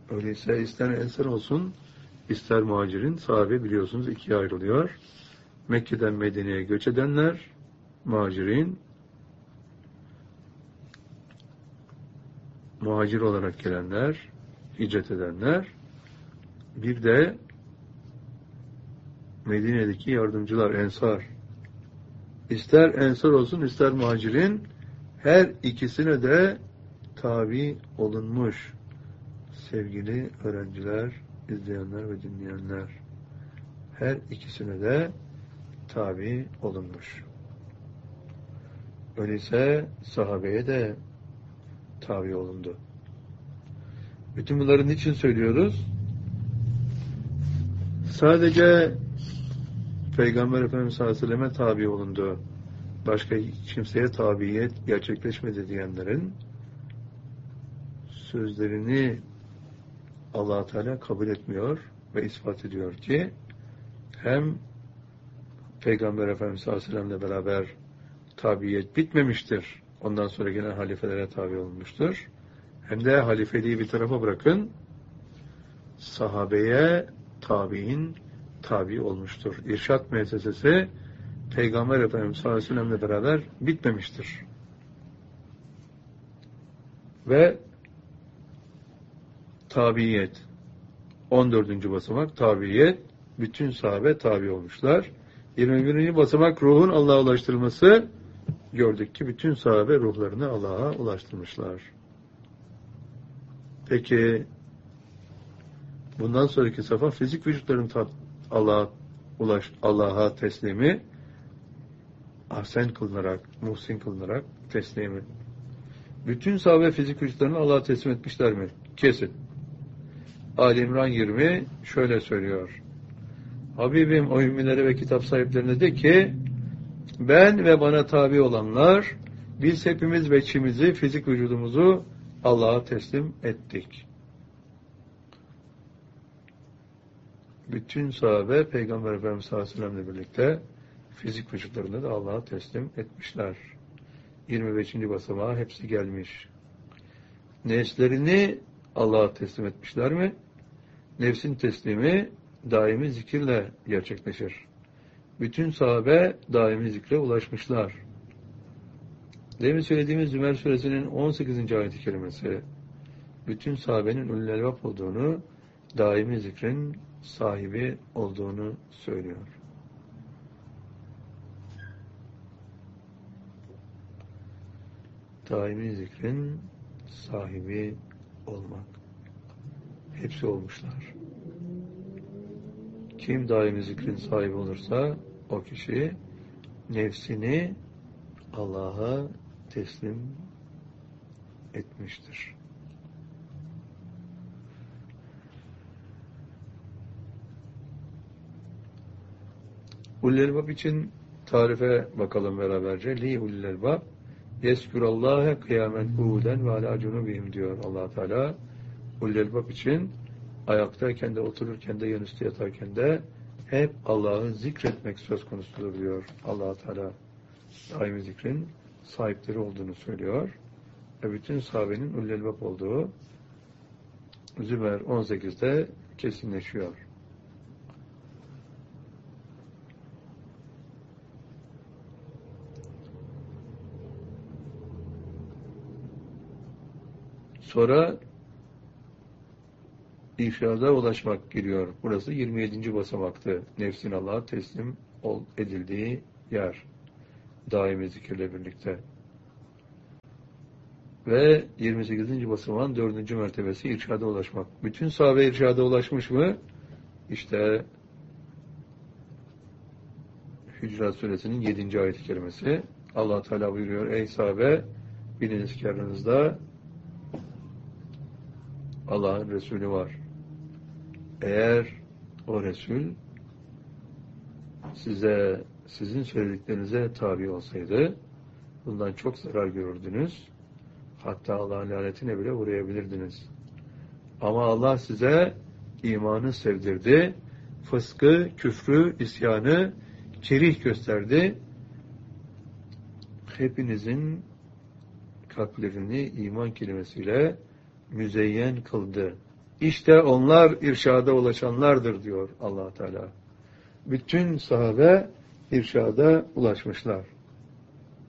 Öyleyse ister ensar olsun, ister muhacirin, sahabe biliyorsunuz ikiye ayrılıyor. Mekke'den Medine'ye göç edenler, muhacirin, muhacir olarak gelenler, hicret edenler, bir de Medine'deki yardımcılar, ensar. İster ensar olsun, ister muhacirin, her ikisine de tabi olunmuş. Sevgili öğrenciler, izleyenler ve dinleyenler, her ikisine de tabi olunmuş. Öyleyse sahabeye de tabi olundu. Bütün bunları niçin söylüyoruz? Sadece Peygamber Efendimiz sallallahu aleyhi ve selleme tabi olundu. Başka kimseye tabiyet gerçekleşmedi diyenlerin sözlerini Allah Teala kabul etmiyor ve ispat ediyor ki hem Peygamber Efendimiz sallallahu aleyhi ve sellemle beraber tabiyet bitmemiştir. Ondan sonra gelen halifelere tabi olmuştur. Hem de halifeliği bir tarafa bırakın, sahabeye tabi'in tabi olmuştur. İrşad müessesesi Peygamber Efendimiz sallallahu aleyhi ve sellemle beraber bitmemiştir. Ve tabiyet 14. basamak tabiyet, bütün sahabe tabi olmuşlar. 21. basamak ruhun Allah'a ulaştırılması, gördük ki bütün sahabe ruhlarını Allah'a ulaştırmışlar. Peki bundan sonraki safha fizik vücutların Allah'a teslimi, ahsen kılınarak, muhsin kılınarak teslimi. Bütün sahabe fizik vücutlarını Allah'a teslim etmişler mi? Kesin. Ali İmran 20 şöyle söylüyor. Habibim o ümmilere ve kitap sahiplerine de ki ben ve bana tabi olanlar biz hepimiz veçimizi, fizik vücudumuzu Allah'a teslim ettik. Bütün sahabe Peygamber Efendimiz sallallahu aleyhi ve sellem'le birlikte fizik vücutlarını da Allah'a teslim etmişler. 25. basamağa hepsi gelmiş. Nefslerini Allah'a teslim etmişler mi? Nefsin teslimi daimi zikirle gerçekleşir. Bütün sahabe daimi zikre ulaşmışlar. Demin söylediğimiz Zümer suresinin 18. ayet-i kerimesi bütün sahabenin ulul elbab olduğunu, daimi zikrin sahibi olduğunu söylüyor. Daimi zikrin sahibi olmak. Hepsi olmuşlar. Kim daimi zikrin sahibi olursa o kişi nefsini Allah'a teslim etmiştir. Ulul elbab için tarife bakalım beraberce. Li ulul elbab yeskûrallâhe kıyamen kûden ve alâ cunubihim diyor Allah Teala. Ulul elbab için ayaktayken de, otururken de, yanüstü yatarken de hep Allah'ı zikretmek söz konusudur diyor Allah Teala. Daimi zikrin sahipleri olduğunu söylüyor. Ve bütün sahabenin ulul elbab olduğu Zümer 18'de kesinleşiyor. Sonra İrşada ulaşmak giriyor. Burası 27. basamaktı. Nefsin Allah'a teslim edildiği yer. Daimi zikirle birlikte. Ve 28. basamağın 4. mertebesi irşada ulaşmak. Bütün sahabe irşada ulaşmış mı? İşte Hücurat suresinin 7. ayet-i kerimesi. Allah Teala buyuruyor: ey sahabe, biliniz ki aranızda Allah'ın Resulü var. Eğer o Resul sizin söylediklerinize tabi olsaydı bundan çok zarar görürdünüz. Hatta Allah'ın lanetine bile uğrayabilirdiniz. Ama Allah size imanı sevdirdi. Fıskı, küfrü, isyanı kerih gösterdi. Hepinizin kalplerini iman kelimesiyle müzeyyen kıldı. İşte onlar irşada ulaşanlardır diyor Allah Teala. Bütün sahabe irşada ulaşmışlar.